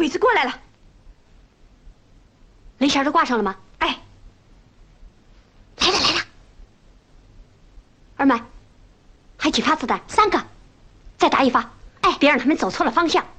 鬼子过来了，雷弦都挂上了吗？哎，来了来了。二麦，还几发子弹？3个，再打1发。哎，别让他们走错了方向。